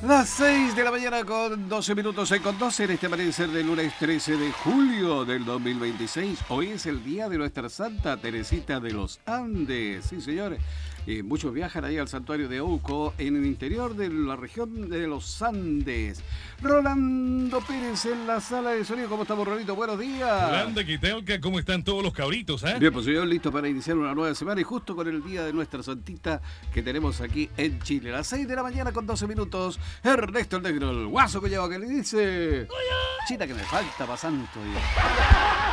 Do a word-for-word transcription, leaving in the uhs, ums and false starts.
Las seis de la mañana con doce minutos en con doce en este amanecer del lunes trece de julio del dos mil veintiséis. Hoy es el día de nuestra Santa Teresita de los Andes. Sí, señores. Eh, muchos viajan ahí al santuario de Ouco en el interior de la región de los Andes. Rolando Pérez en la sala de sonido. ¿Cómo estamos, Rolito? Buenos días. Rolando, Quitelca, ¿cómo están todos los cabritos? ¿eh? Bien, pues señor, listo para iniciar una nueva semana y justo con el día de nuestra santita que tenemos aquí en Chile. A las seis de la mañana con doce minutos. Ernesto el Negro, el guaso que lleva que le dice... Chita que me falta pa' santo Dios.